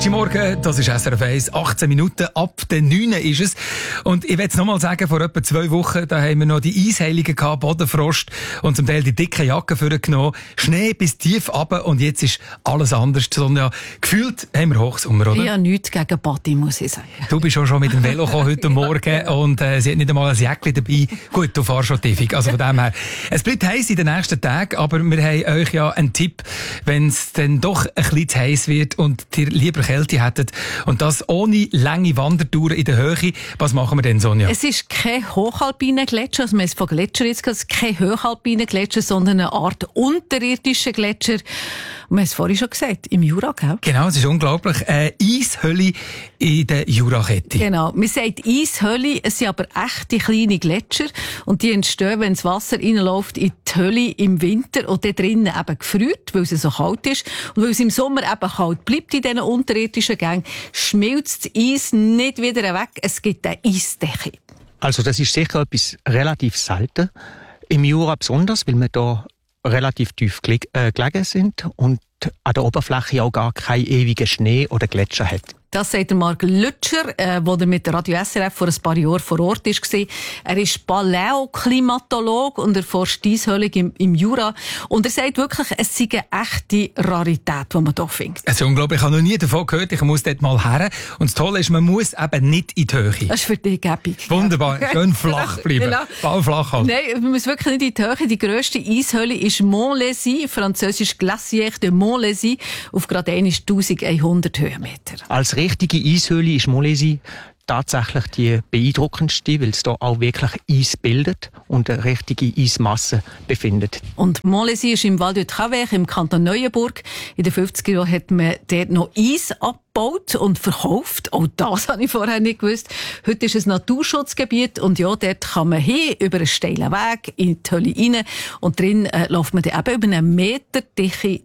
Morgen, das ist SRF 1, 18 Minuten ab den 9 ist es. Und ich will es nochmal sagen, vor etwa 2 Wochen, da haben wir noch die Eisheiligen gehabt, Bodenfrost und zum Teil die dicken Jacken vorgenommen, Schnee bis tief runter und jetzt ist alles anders. Sonja, gefühlt haben wir Hochsommer, oder? Ja, nichts gegen Body, muss ich sagen. Du bist auch schon mit dem Velo gekommen heute Morgen und sie hat nicht einmal ein Jäckchen dabei. Gut, du fährst schon tiefig, also von dem her. Es bleibt heiß in den nächsten Tagen, aber wir haben euch ja einen Tipp, wenn es dann doch ein bisschen zu heiß wird und ihr lieber Kälte hättet und das ohne lange Wandertouren in der Höhe. Was machen wir denn, Sonja? Es ist kein hochalpiner Gletscher, also man ist von Gletscher jetzt gesagt, kein hochalpiner Gletscher, sondern eine Art unterirdischer Gletscher. Und wir haben es vorhin schon gesagt, im Jura, gell? Genau, es ist unglaublich. Eine Eishöhle in der Jurakette. Genau. Man sagt Eishöhle, es sind aber echte kleine Gletscher und die entstehen, wenn das Wasser reinläuft in die Höhle im Winter und dort drinnen eben gefriert, weil es so kalt ist. Und weil es im Sommer eben kalt bleibt in diesen unterirdischen Gängen, schmilzt das Eis nicht wieder weg. Es gibt eine Eisdecke. Also das ist sicher etwas relativ selten. Im Jura besonders, weil wir da relativ tief gelegen sind und an der Oberfläche auch gar keinen ewigen Schnee oder Gletscher hat. Das sagt der Marc Lütscher, der mit der Radio SRF vor ein paar Jahren vor Ort war. Er ist Paläoklimatolog und erforscht die Eishöhle im Jura. Und er sagt wirklich, es sei eine echte Rarität, die man hier findet. Es ist unglaublich, ich habe noch nie davon gehört, ich muss dort mal her. Und das Tolle ist, man muss eben nicht in die Höhe. Das ist für dich gäbig. Wunderbar, schön flach bleiben. Genau. Ball flach halt. Nein, man muss wirklich nicht in die Höhe. Die grösste Eishöhle ist Montlhéry, französisch Glacière de Montlhéry, auf gerade 1100 Höhenmeter. Als richtige Eishöhle ist Montlhéry tatsächlich die beeindruckendste, weil es da auch wirklich Eis bildet und eine richtige Eismasse befindet. Und Montlhéry ist im Val de Travers im Kanton Neuenburg. In den 50er Jahren hat man dort noch Eis abgebaut und verkauft. Auch das habe ich vorher nicht gewusst. Heute ist es ein Naturschutzgebiet und ja, dort kann man hin über einen steilen Weg in die Höhle rein und drin läuft man dann eben über eine meterdicke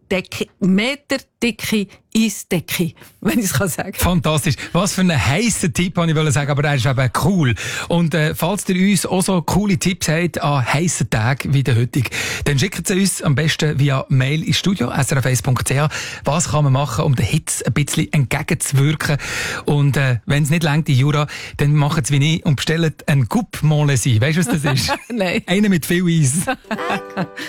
Eisdecke, wenn ich es sagen kann. Fantastisch. Was für ein heisser Tipp, wollte ich sagen, aber der ist eben cool. Und falls ihr uns auch so coole Tipps habt an heissen Tagen wie der heutige, dann schickt sie uns am besten via Mail ins Studio, srf1.ch. Was kann man machen, um der Hitze ein bisschen entgegenzuwirken? Und wenn es nicht reicht in Jura, dann macht es wie ich und bestellt einen Coupe Montlhéry. Weißt du, was das ist? Nein. Einer mit viel Eis.